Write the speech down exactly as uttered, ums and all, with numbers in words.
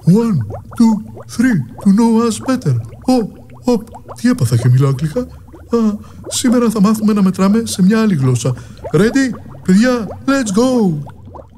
One, two, three, to know us better. Ω, ω, τι έπαθα και μιλάω αγγλικά. Α, σήμερα θα μάθουμε να μετράμε σε μια άλλη γλώσσα. Ready? Παιδιά, let's go!